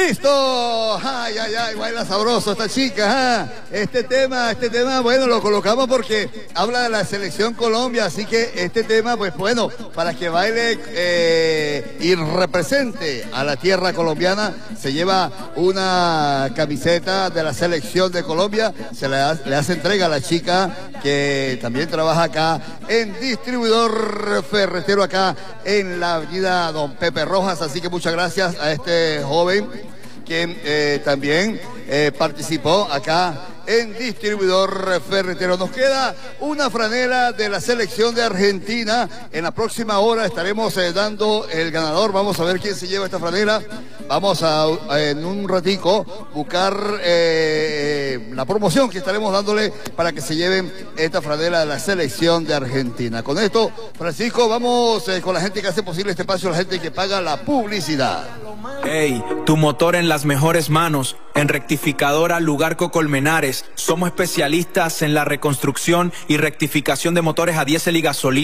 ¡Listo! ¡Ay, ay, ay! Baila sabroso esta chica. ¿Ah? Este tema, bueno, lo colocamos porque habla de la selección Colombia, así que este tema, pues bueno, para que baile y represente a la tierra colombiana, se lleva una camiseta de la selección de Colombia, le hace entrega a la chica que también trabaja acá en distribuidor ferretero acá en la avenida Don Pepe Rojas, así que muchas gracias a este joven quien también participó acá en distribuidor ferretero. Nos queda una franela de la selección de Argentina. En la próxima hora estaremos dando el ganador. Vamos a ver quién se lleva esta franela. Vamos a en un ratico buscar la promoción que estaremos dándole para que se lleven esta franela de la selección de Argentina. Con esto, Francisco, vamos con la gente que hace posible este espacio, la gente que paga la publicidad. Hey, tu motor en las mejores manos. En Rectificadora Lugarco Colmenares somos especialistas en la reconstrucción y rectificación de motores a diésel y gasolina.